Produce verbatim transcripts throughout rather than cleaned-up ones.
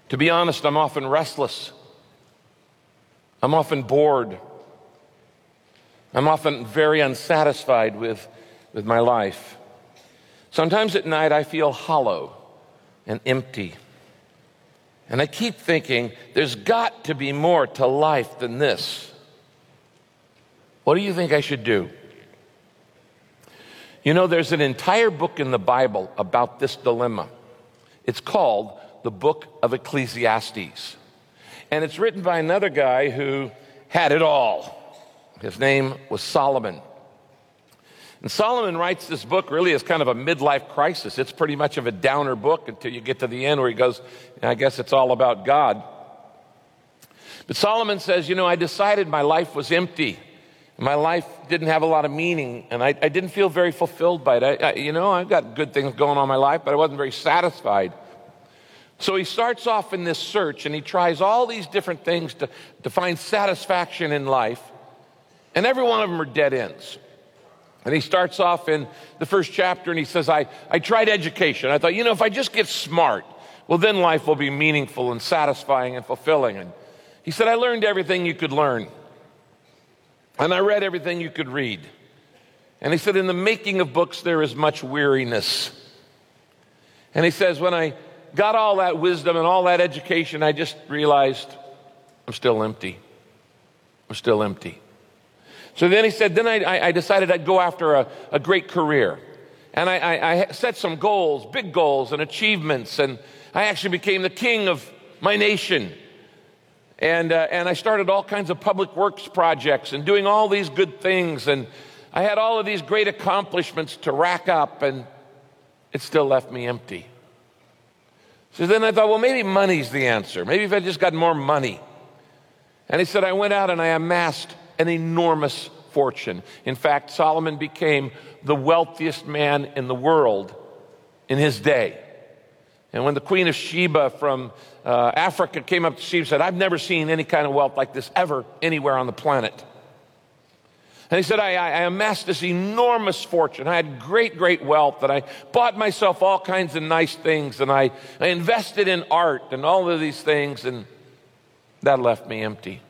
To be honest, I'm often restless. I'm often bored. I'm often very unsatisfied with, with my life. Sometimes at night I feel hollow and empty. And I keep thinking, there's got to be more to life than this. What do you think I should do? You know, there's an entire book in the Bible about this dilemma. It's called the Book of Ecclesiastes. And it's written by another guy who had it all. His name was Solomon. And Solomon writes this book really as kind of a midlife crisis. It's pretty much of a downer book until you get to the end where he goes, I guess it's all about God. But Solomon says, you know, I decided my life was empty. My life didn't have a lot of meaning, and I, I didn't feel very fulfilled by it. I, I, you know, I've got good things going on in my life, but I wasn't very satisfied. So he starts off in this search, and he tries all these different things to, to find satisfaction in life, and every one of them are dead ends. And he starts off in the first chapter, and he says, I, I tried education. I thought, you know, if I just get smart, well, then life will be meaningful and satisfying and fulfilling. And he said, I learned everything you could learn. And I read everything you could read. And he said, in the making of books, there is much weariness. And he says, when I got all that wisdom and all that education, I just realized I'm still empty. I'm still empty. So then he said, then I, I decided I'd go after a, a great career. And I, I, I set some goals, big goals and achievements. And I actually became the king of my nation. And, uh, and I started all kinds of public works projects and doing all these good things. And I had all of these great accomplishments to rack up, and it still left me empty. So then I thought, well, maybe money's the answer. Maybe if I just got more money. And he said, I went out and I amassed an enormous fortune. In fact, Solomon became the wealthiest man in the world in his day. And when the Queen of Sheba from uh, Africa came up to see him and said, I've never seen any kind of wealth like this ever anywhere on the planet. And he said, I, I amassed this enormous fortune. I had great, great wealth, and I bought myself all kinds of nice things, and I, I invested in art and all of these things, and that left me empty.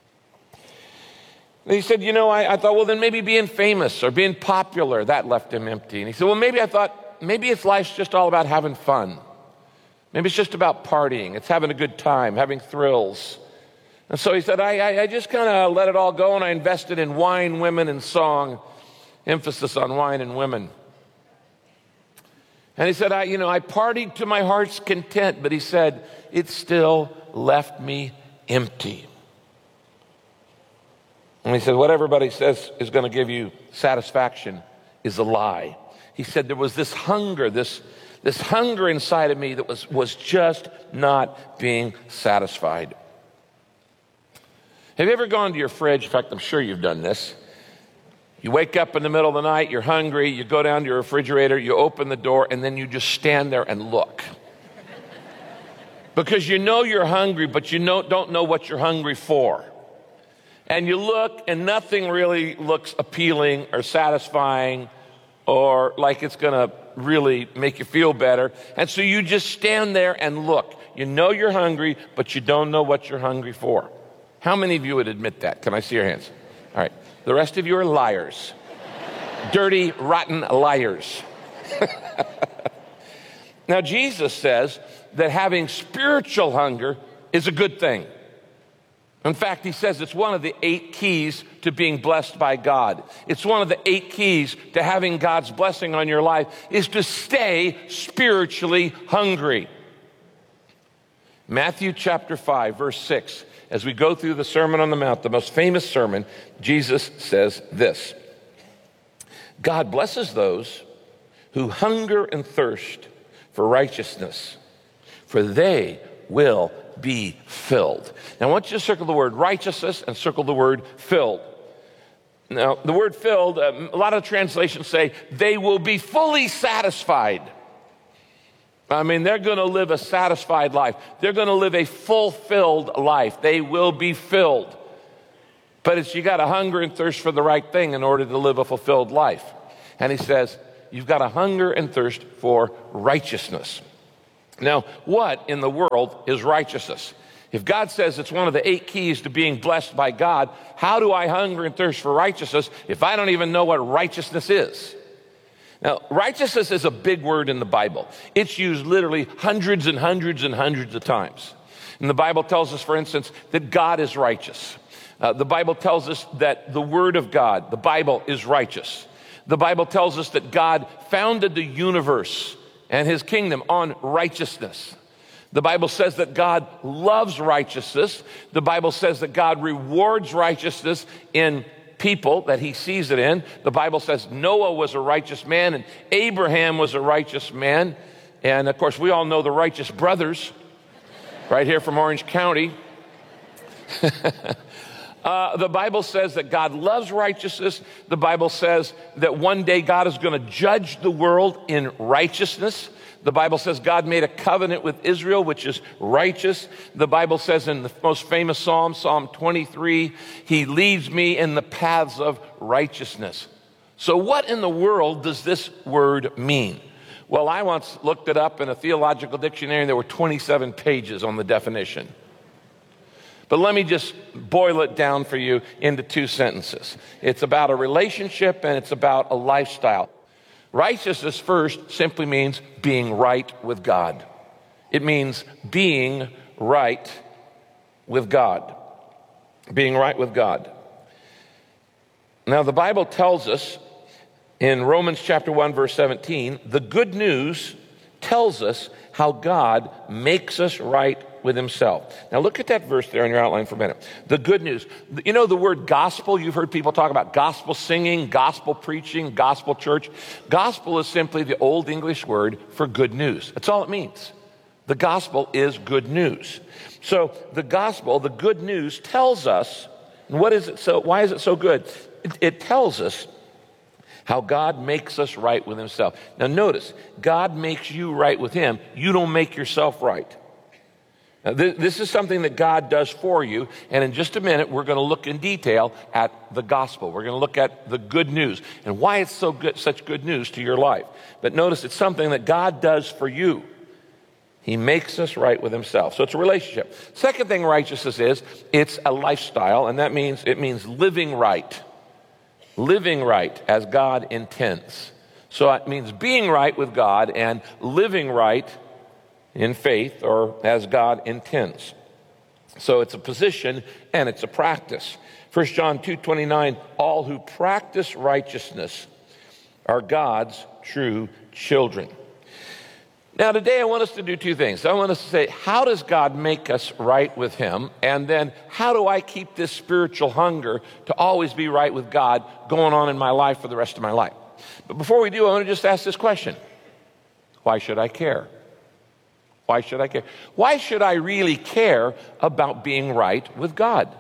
And he said, you know, I, I thought, well, then maybe being famous or being popular, that left him empty. And he said, well, maybe I thought, maybe it's life's just all about having fun. Maybe it's just about partying. It's having a good time, having thrills. And so he said, I, I, I just kind of let it all go, and I invested in wine, women, and song, emphasis on wine and women. And he said, I, you know, I partied to my heart's content, but he said, it still left me empty. And he said, what everybody says is going to give you satisfaction is a lie. He said, there was this hunger, this This hunger inside of me that was, was just not being satisfied. Have you ever gone to your fridge? In fact, I'm sure you've done this. You wake up in the middle of the night, you're hungry, you go down to your refrigerator, you open the door, and then you just stand there and look. Because you know you're hungry, but you know, don't know what you're hungry for. And you look, and nothing really looks appealing or satisfying or like it's going to really make you feel better. And so you just stand there and look. You know you're hungry, but you don't know what you're hungry for. How many of you would admit that? Can I see your hands? All right. The rest of you are liars. Dirty, rotten liars. Now, Jesus says that having spiritual hunger is a good thing. In fact, he says it's one of the eight keys to being blessed by God. It's one of the eight keys to having God's blessing on your life is to stay spiritually hungry. Matthew chapter five, verse six. As we go through the Sermon on the Mount, the most famous sermon, Jesus says this: God blesses those who hunger and thirst for righteousness, for they will be filled. Now I want you to circle the word righteousness and circle the word filled. Now the word filled, um, a lot of translations say they will be fully satisfied. I mean, they're going to live a satisfied life. They're going to live a fulfilled life. They will be filled. But it's you got to hunger and thirst for the right thing in order to live a fulfilled life. And he says, you've got to hunger and thirst for righteousness. Now, what in the world is righteousness? If God says it's one of the eight keys to being blessed by God, how do I hunger and thirst for righteousness if I don't even know what righteousness is? Now, righteousness is a big word in the Bible. It's used literally hundreds and hundreds and hundreds of times. And the Bible tells us, for instance, that God is righteous. Uh, the Bible tells us that the Word of God, the Bible, is righteous. The Bible tells us that God founded the universe and his kingdom on righteousness. The Bible says that God loves righteousness. The Bible says that God rewards righteousness in people that he sees it in. The Bible says Noah was a righteous man and Abraham was a righteous man. And of course, we all know the righteous brothers right here from Orange County. uh, the Bible says that God loves righteousness. The Bible says that one day God is going to judge the world in righteousness. The Bible says God made a covenant with Israel, which is righteous. The Bible says in the most famous Psalm, Psalm twenty-three, he leads me in the paths of righteousness. So what in the world does this word mean? Well, I once looked it up in a theological dictionary, and there were twenty-seven pages on the definition. But let me just boil it down for you into two sentences. It's about a relationship and it's about a lifestyle. Righteousness first simply means being right with God. It means being right with God. Being right with God. Now, the Bible tells us in Romans chapter one, verse seventeen, the good news tells us how God makes us right with himself. Now look at that verse there on your outline for a minute. The good news. You know the word gospel? You've heard people talk about gospel singing, gospel preaching, gospel church. Gospel is simply the old English word for good news. That's all it means. The gospel is good news. So the gospel, the good news tells us, and what is it so, why is it so good? It, it tells us how God makes us right with himself. Now notice, God makes you right with him. You don't make yourself right. Now, th- this is something that God does for you, and in just a minute, we're going to look in detail at the gospel. We're going to look at the good news and why it's so good, such good news to your life. But notice, it's something that God does for you. He makes us right with himself. So it's a relationship. Second thing righteousness is, it's a lifestyle, and that means it means living right. Living right as God intends. So it means being right with God and living right in faith or as God intends. So it's a position and it's a practice. First John two twenty-nine, all who practice righteousness are God's true children. Now today I want us to do two things. I want us to say, how does God make us right with him? And then how do I keep this spiritual hunger to always be right with God going on in my life for the rest of my life? But before we do, I want to just ask this question. Why should I care? Why should I care? Why should I really care about being right with God?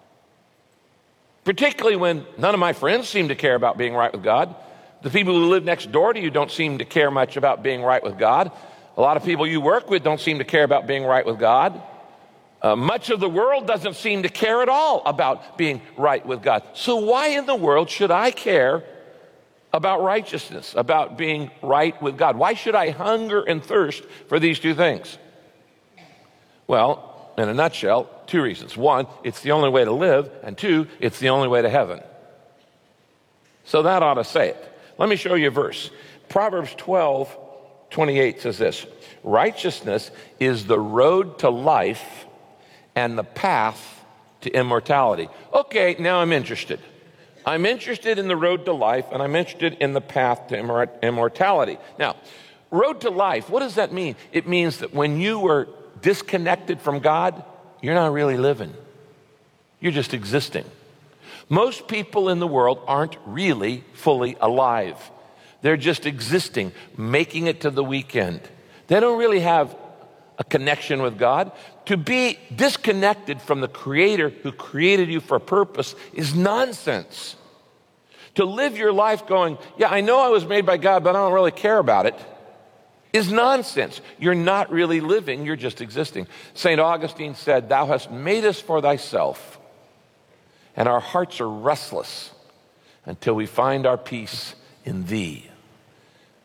Particularly when none of my friends seem to care about being right with God. The people who live next door to you don't seem to care much about being right with God. A lot of people you work with don't seem to care about being right with God. Uh, much of the world doesn't seem to care at all about being right with God. So why in the world should I care about righteousness, about being right with God? Why should I hunger and thirst for these two things? Well, in a nutshell, two reasons. One, it's the only way to live, and two, it's the only way to heaven. So that ought to say it. Let me show you a verse. Proverbs twelve twenty-eight says this, righteousness is the road to life and the path to immortality. Okay, now I'm interested. I'm interested in the road to life, and I'm interested in the path to immor- immortality. Now, road to life, what does that mean? It means that when you were disconnected from God, you're not really living. You're just existing. Most people in the world aren't really fully alive. They're just existing, making it to the weekend. They don't really have a connection with God. To be disconnected from the Creator who created you for a purpose is nonsense. To live your life going, yeah, I know I was made by God, but I don't really care about it, is nonsense. You're not really living, you're just existing. Saint Augustine said, thou hast made us for thyself, and our hearts are restless until we find our peace in thee.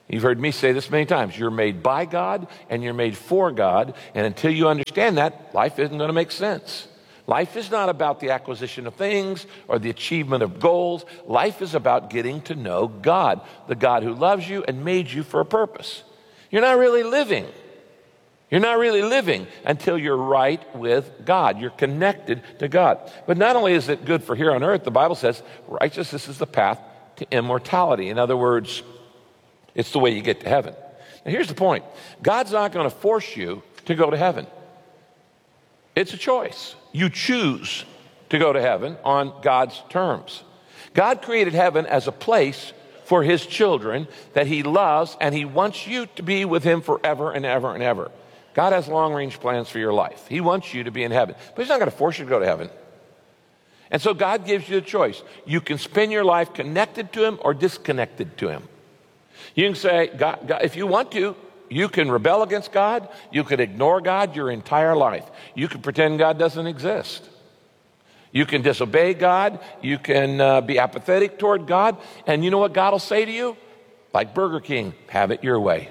You've heard me say this many times. You're made by God and you're made for God. And until you understand that, life isn't going to make sense. Life is not about the acquisition of things or the achievement of goals. Life is about getting to know God, the God who loves you and made you for a purpose. You're not really living. You're not really living until you're right with God. You're connected to God. But not only is it good for here on earth, the Bible says righteousness is the path to immortality. In other words, it's the way you get to heaven. Now here's the point. God's not going to force you to go to heaven. It's a choice. You choose to go to heaven on God's terms. God created heaven as a place for his children that he loves, and he wants you to be with him forever and ever and ever. God has long-range plans for your life. He wants you to be in heaven, but he's not going to force you to go to heaven. And so God gives you a choice. You can spend your life connected to him or disconnected to him. You can say, God, God, if you want to, you can rebel against God. You could ignore God your entire life. You can pretend God doesn't exist. You can disobey God. You can uh, be apathetic toward God. And you know what God will say to you? Like Burger King, have it your way.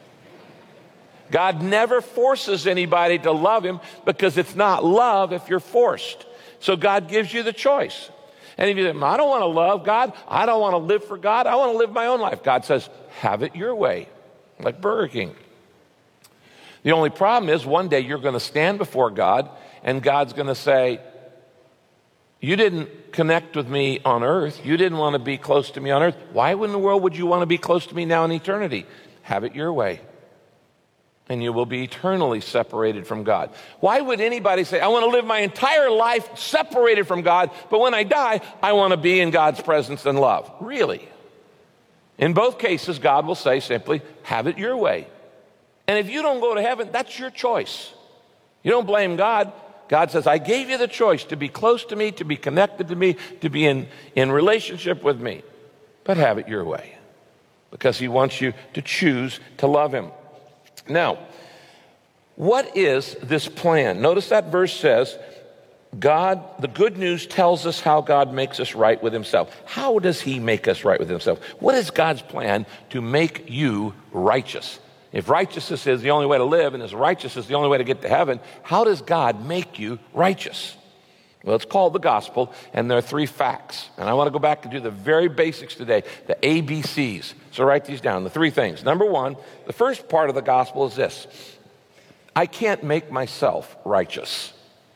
God never forces anybody to love him because it's not love if you're forced. So God gives you the choice. And if you say, I don't want to love God, I don't want to live for God, I want to live my own life. God says, have it your way, like Burger King. The only problem is one day you're going to stand before God and God's going to say, you didn't connect with me on earth. You didn't want to be close to me on earth. Why in the world would you want to be close to me now in eternity? Have it your way. And you will be eternally separated from God. Why would anybody say, I want to live my entire life separated from God, but when I die, I want to be in God's presence and love? Really? In both cases, God will say simply, have it your way. And if you don't go to heaven, that's your choice. You don't blame God. God says, I gave you the choice to be close to me, to be connected to me, to be in, in relationship with me. But have it your way. Because he wants you to choose to love him. Now, what is this plan? Notice that verse says, God, the good news tells us how God makes us right with himself. How does he make us right with himself? What is God's plan to make you righteous? If righteousness is the only way to live and if righteousness is the only way to get to heaven, how does God make you righteous? Well, it's called the gospel, and there are three facts. And I want to go back and do the very basics today, the A B Cs. So write these down, the three things. Number one, the first part of the gospel is this. I can't make myself righteous.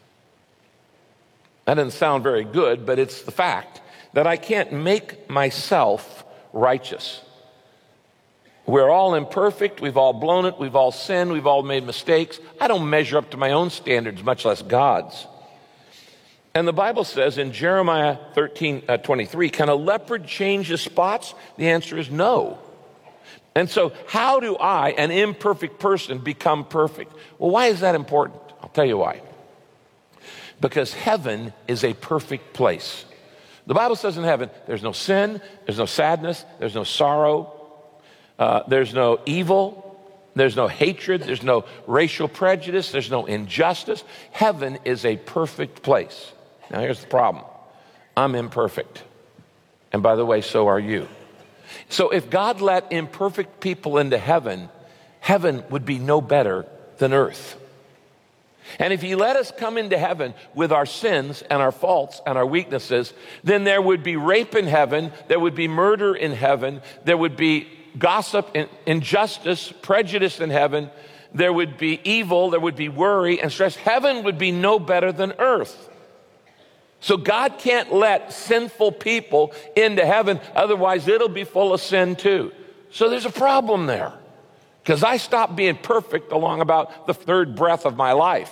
That doesn't sound very good, but it's the fact that I can't make myself righteous. We're all imperfect. We've all blown it. We've all sinned. We've all made mistakes. I don't measure up to my own standards, much less God's. And the Bible says in Jeremiah thirteen twenty-three, can a leopard change his spots? The answer is no. And so how do I, an imperfect person, become perfect? Well, why is that important? I'll tell you why. Because heaven is a perfect place. The Bible says in heaven, there's no sin, there's no sadness, there's no sorrow, uh, there's no evil, there's no hatred, there's no racial prejudice, there's no injustice. Heaven is a perfect place. Now here's the problem. I'm imperfect. And by the way, so are you. So if God let imperfect people into heaven, heaven would be no better than earth. And if he let us come into heaven with our sins and our faults and our weaknesses, then there would be rape in heaven, there would be murder in heaven, there would be gossip, injustice, prejudice in heaven, there would be evil, there would be worry and stress. Heaven would be no better than earth. So God can't let sinful people into heaven, otherwise it'll be full of sin too. So there's a problem there, because I stopped being perfect along about the third breath of my life.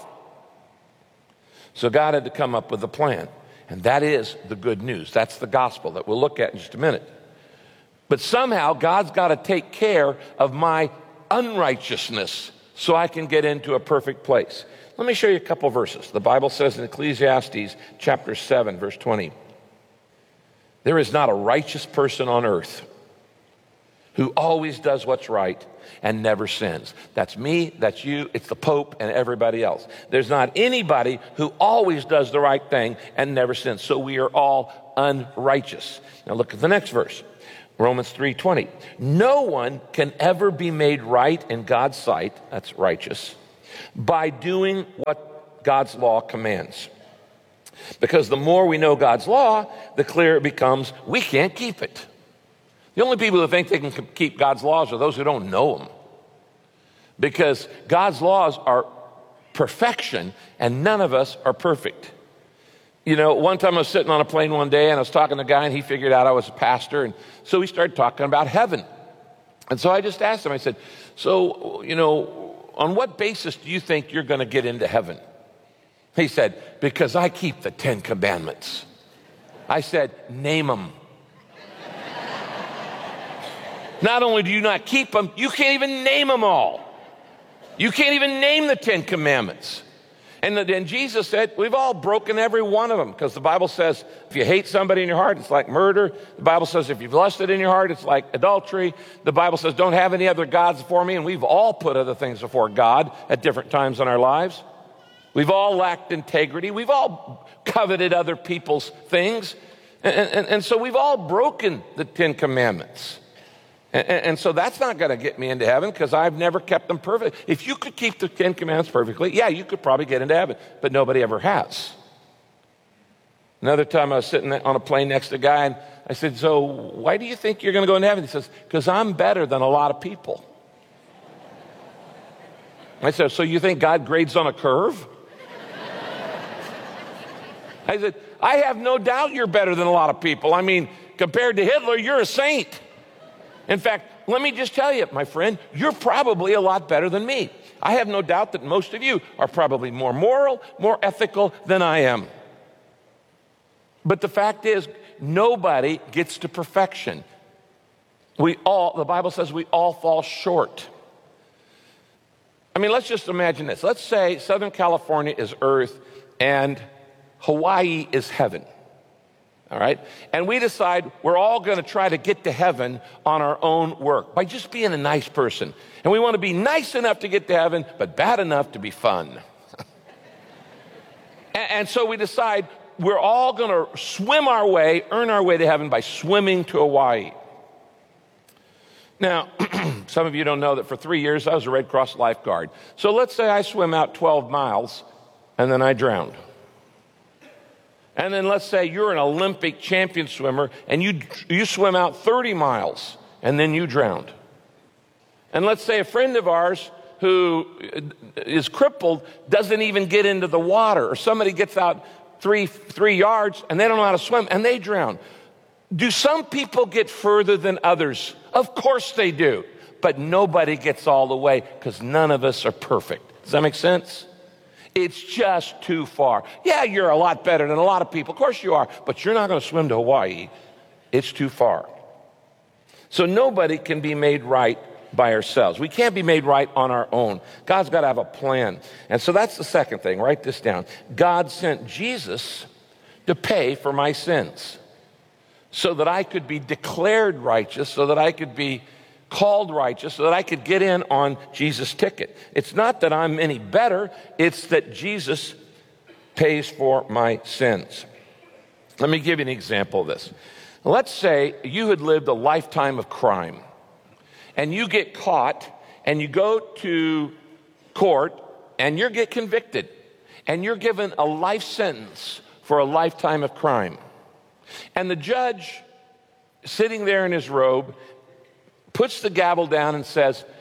So God had to come up with a plan, and that is the good news. That's the gospel that we'll look at in just a minute. But somehow God's got to take care of my unrighteousness so I can get into a perfect place. Let me show you a couple verses. The Bible says in Ecclesiastes chapter seven, verse twenty, there is not a righteous person on earth who always does what's right and never sins. That's me, that's you, it's the Pope and everybody else. There's not anybody who always does the right thing and never sins. So we are all unrighteous. Now look at the next verse. Romans three twenty. No one can ever be made right in God's sight, that's righteous, by doing what God's law commands. Because the more we know God's law, the clearer it becomes we can't keep it. The only people who think they can keep God's laws are those who don't know them. Because God's laws are perfection, and none of us are perfect. You know, one time I was sitting on a plane one day, and I was talking to a guy, and he figured out I was a pastor, and so we started talking about heaven. And so I just asked him, I said, so, you know, on what basis do you think you're going to get into heaven? He said, because I keep the Ten Commandments. I said, name them. Not only do you not keep them, you can't even name them all. You can't even name the Ten Commandments. And then Jesus said, we've all broken every one of them, because the Bible says if you hate somebody in your heart, it's like murder. The Bible says if you've lusted in your heart, it's like adultery. The Bible says don't have any other gods before me, and we've all put other things before God at different times in our lives. We've all lacked integrity. We've all coveted other people's things. And, and, and so we've all broken the Ten Commandments. And, and so that's not going to get me into heaven, because I've never kept them perfect. If you could keep the Ten Commandments perfectly, yeah, you could probably get into heaven, but nobody ever has. Another time I was sitting on a plane next to a guy, and I said, so why do you think you're going to go into heaven? He says, because I'm better than a lot of people. I said, so you think God grades on a curve? I said, I have no doubt you're better than a lot of people. I mean, compared to Hitler, you're a saint. In fact, let me just tell you, my friend, you're probably a lot better than me. I have no doubt that most of you are probably more moral, more ethical than I am. But the fact is, nobody gets to perfection. We all, the Bible says we all fall short. I mean, let's just imagine this. Let's say Southern California is earth and Hawaii is heaven. All right? And we decide we're all going to try to get to heaven on our own work by just being a nice person. And we want to be nice enough to get to heaven, but bad enough to be fun. and, and so we decide we're all going to swim our way, earn our way to heaven by swimming to Hawaii. Now, some of you don't know that for three years I was a Red Cross lifeguard. So let's say I swim out twelve miles and then I drowned. And then let's say you're an Olympic champion swimmer and you, you swim out thirty miles and then you drowned. And let's say a friend of ours who is crippled doesn't even get into the water, or somebody gets out three, three yards and they don't know how to swim and they drown. Do some people get further than others? Of course they do. But nobody gets all the way, because none of us are perfect. Does that make sense? It's just too far. Yeah, you're a lot better than a lot of people. Of course you are, but you're not going to swim to Hawaii. It's too far. So nobody can be made right by ourselves. We can't be made right on our own. God's got to have a plan. And so that's the second thing. Write this down. God sent Jesus to pay for my sins so that I could be declared righteous, so that I could be called righteous, so that I could get in on Jesus' ticket. It's not that I'm any better, it's that Jesus pays for my sins. Let me give you an example of this. Let's say you had lived a lifetime of crime, and you get caught, and you go to court, and you get convicted, and you're given a life sentence for a lifetime of crime. And the judge, sitting there in his robe, puts the gavel down and says,